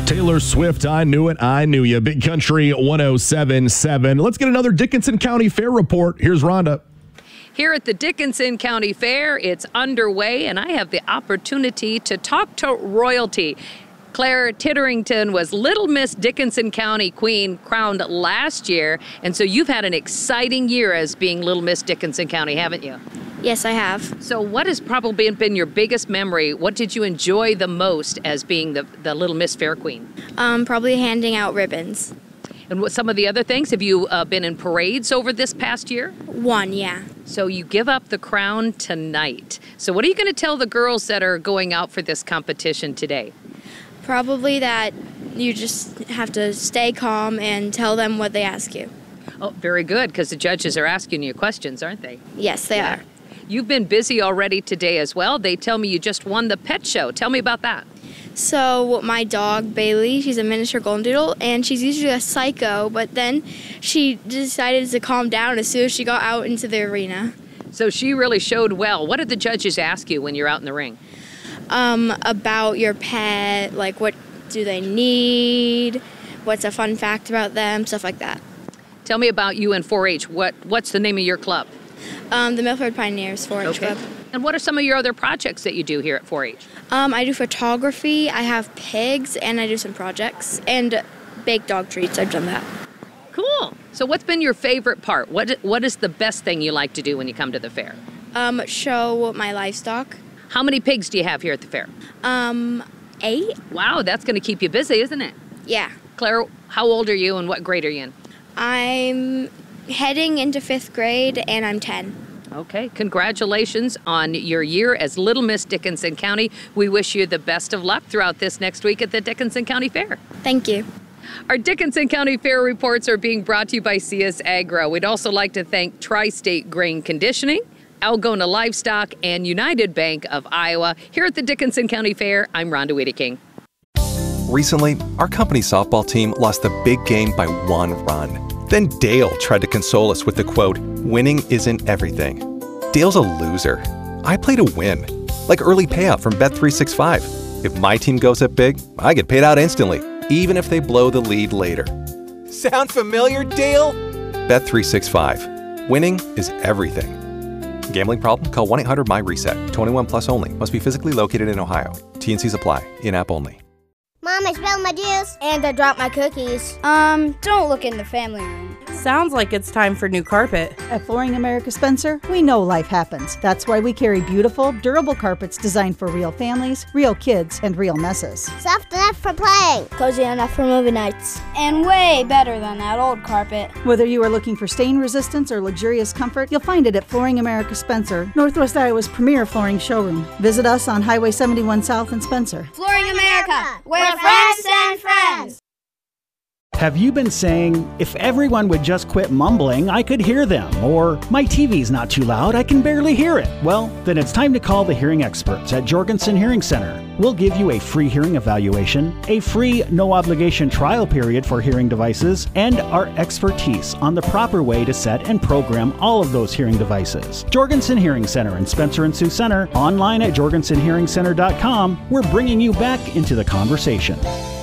Taylor Swift, I Knew It, I Knew Ya. Big Country 107.7. Let's get another Dickinson County Fair report. Here's Rhonda. Here at the Dickinson County Fair, it's underway, and I have the opportunity to talk to royalty. Claire Titterington was Little Miss Dickinson County Queen, crowned last year, and so you've had an exciting year as being Little Miss Dickinson County, haven't you? Yes, I have. So what has probably been your biggest memory? What did you enjoy the most as being the Little Miss Fair Queen? Probably handing out ribbons. And what some of the other things? Have you been in parades over this past year? One, yeah. So you give up the crown tonight. So what are you going to tell the girls that are going out for this competition today? Probably that you just have to stay calm and tell them what they ask you. Oh, very good, because the judges are asking you questions, aren't they? Yes, they are. You've been busy already today as well. They tell me you just won the pet show. Tell me about that. So my dog, Bailey, she's a miniature golden doodle, and she's usually a psycho, but then she decided to calm down as soon as she got out into the arena. So she really showed well. What did the judges ask you when you're out in the ring? About your pet, like what do they need, what's a fun fact about them, stuff like that. Tell me about you in 4-H. What's the name of your club? The Milford Pioneers 4-H Club. And what are some of your other projects that you do here at 4-H? I do photography, I have pigs, and I do some projects, and bake dog treats. I've done that. Cool. So what's been your favorite part? What is the best thing you like to do when you come to the fair? Show my livestock. How many pigs do you have here at the fair? 8. Wow, that's going to keep you busy, isn't it? Yeah. Claire, how old are you and what grade are you in? I'm heading into 5th grade, and I'm 10. Okay, congratulations on your year as Little Miss Dickinson County. We wish you the best of luck throughout this next week at the Dickinson County Fair. Thank you. Our Dickinson County Fair reports are being brought to you by CS Agro. We'd also like to thank Tri-State Grain Conditioning, Algona Livestock, and United Bank of Iowa. Here at the Dickinson County Fair, I'm Rhonda Wiedeking. Recently, our company softball team lost the big game by 1 run. Then Dale tried to console us with the quote, "Winning isn't everything." Dale's a loser. I play to win, like early payout from Bet365. If my team goes up big, I get paid out instantly, even if they blow the lead later. Sound familiar, Dale? Bet365. Winning is everything. Gambling problem? Call 1-800-MY-RESET. 21 plus only. Must be physically located in Ohio. T&Cs apply. In-app only. Mom, I spilled my juice. And I dropped my cookies. Don't look in the family room. Sounds like it's time for new carpet. At Flooring America Spencer, we know life happens. That's why we carry beautiful, durable carpets designed for real families, real kids, and real messes. Soft enough for playing. Cozy enough for movie nights. And way better than that old carpet. Whether you are looking for stain resistance or luxurious comfort, you'll find it at Flooring America Spencer, Northwest Iowa's premier flooring showroom. Visit us on Highway 71 South in Spencer. Flooring America, where friends send friends. Have you been saying, if everyone would just quit mumbling, I could hear them? Or, my TV's not too loud, I can barely hear it? Well, then it's time to call the hearing experts at Jorgensen Hearing Center. We'll give you a free hearing evaluation, a free no-obligation trial period for hearing devices, and our expertise on the proper way to set and program all of those hearing devices. Jorgensen Hearing Center in Spencer and Sioux Center, online at jorgensenhearingcenter.com. We're bringing you back into the conversation.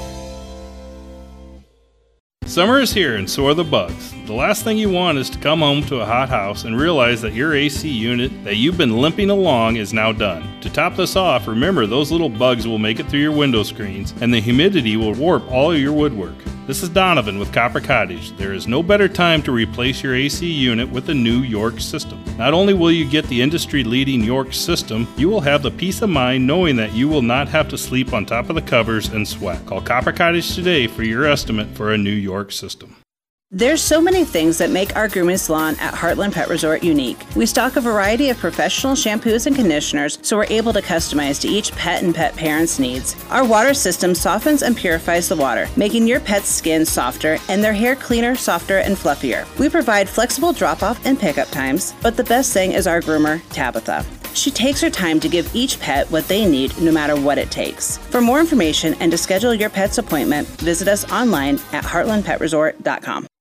Summer is here and so are the bugs. The last thing you want is to come home to a hot house and realize that your AC unit that you've been limping along is now done. To top this off, remember those little bugs will make it through your window screens and the humidity will warp all your woodwork. This is Donovan with Copper Cottage. There is no better time to replace your AC unit with the new York system. Not only will you get the industry-leading York system, you will have the peace of mind knowing that you will not have to sleep on top of the covers and sweat. Call Copper Cottage today for your estimate for a new York system. There's so many things that make our grooming salon at Heartland Pet Resort unique. We stock a variety of professional shampoos and conditioners, so we're able to customize to each pet and pet parent's needs. Our water system softens and purifies the water, making your pet's skin softer and their hair cleaner, softer, and fluffier. We provide flexible drop-off and pickup times, but the best thing is our groomer, Tabitha. She takes her time to give each pet what they need, no matter what it takes. For more information and to schedule your pet's appointment, visit us online at heartlandpetresort.com.